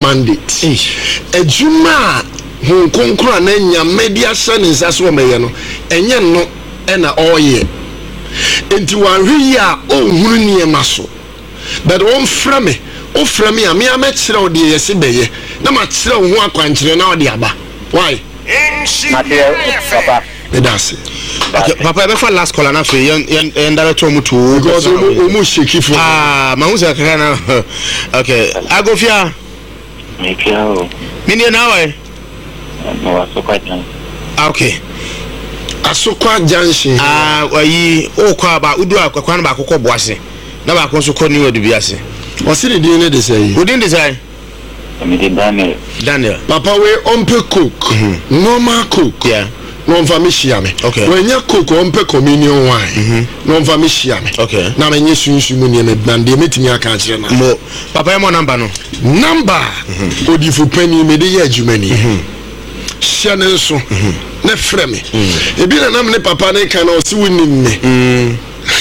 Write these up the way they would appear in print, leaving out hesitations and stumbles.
mandate ejuma hon konkro na nya media channels aso meye no enye no na oye enti wanhwe ya ohuru niema so but on frame o frame a me amekire o de yesi beye na ma kire o ho akwankire na o de aba why papa that's it. Okay, papa ever for last call na fe yen director mutu because o shake for ma hu say kana okay agofia mekio mini na why no Asokwa Junction okay Asokwa Junction wayi o kwa ba udu akwa na ba akokọ boase na ba akon so kọ ni wadu biase o si de din de say udin de say me de Daniel papa we ompe cook normal cook yeah no mfamishia me okay when ya cook ompe communion wine no mfamishia me okay na menye sunsun mu ne me de metimi aka kire na mo papa e mo number no number odifu pani me de ya adwumani shane so na frame ebi na nam ne papa ne kan o si woni me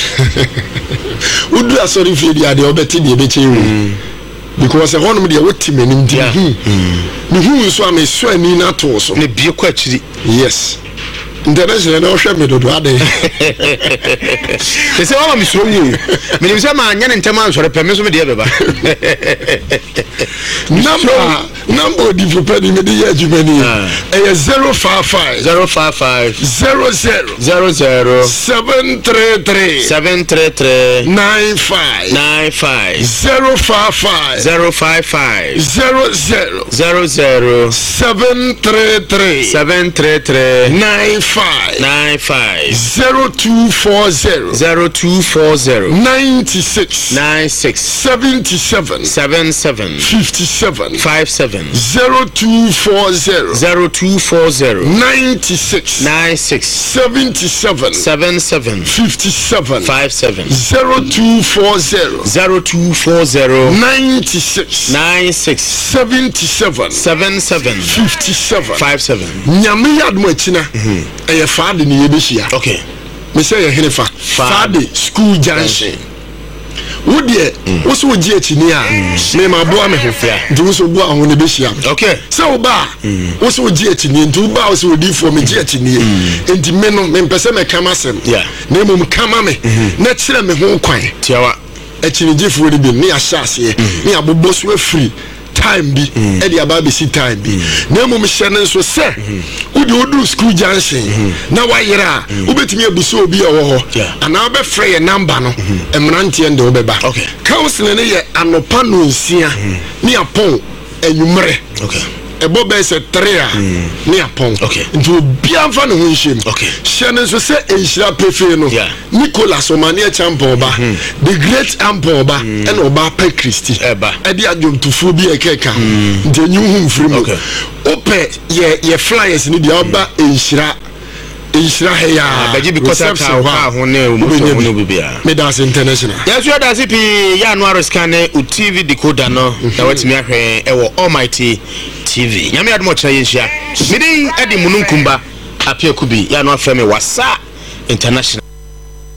udu asori fi dia de obeti de be chewu because a honum de woti menim di me hu so am so ani na to so ne bie kwa chiri yes international na ohwe me dodo ade se wa mi so wu me se ma nya ne ntema so repɛ me so me de beba number di propani me de ya jumani e 055 055 00 00 733 95 055 00 733 95 0240 96 77 57 0240 96 77 57 0240 96 77 57 nyame yadmo achina eye faade ni yebehia okay me say ye hene faade school junction wodie wo so ogie achini a me ma boa me hofia nti wo so boa ho ne behia okay se wo ba wo so ogie achini nti wo ba wo so odi fo me gie achini nti me no me pese me kama sem na mum kama me na kire me ho kwan tiawa achini gifo de bi me ya hyase me abobo so afiri time bi e dia ba be si time bi na mum hyene so se udi odu school junction na wayera ubetimi abuso obi a wo ho ana be frɛ ye number no emrante nde obeba counselor ne ye anopa no nsia ne apon enwumre ebo be se 3 a ne apon nti bia fa no ho nhyem hyene so se enhyira pefe no Nicholas Omania champion ba the great ample ba and oba pa Christy eba e dia dwomtufo bi ekeka nti enyu hu mfiri mu ope ye flyers ni dia oba enhyira heya baji because ka ho ne umuso bibia Medas International yes you da CP ya no scan TV decoder no da watimi ahwe e wo Almighty TV nyame admo kira yenhia midin edi mununkumba apia kubi ya no aframe wasa international